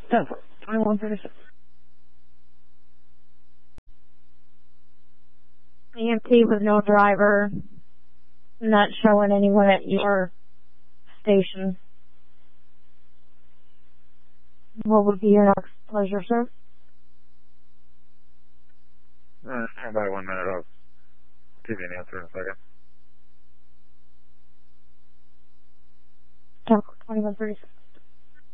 10-4, 2136. EMT with no driver, not showing anyone at your station. What would be your next pleasure, sir? Stand by 1 minute. I'll give you an answer in a second. 2136.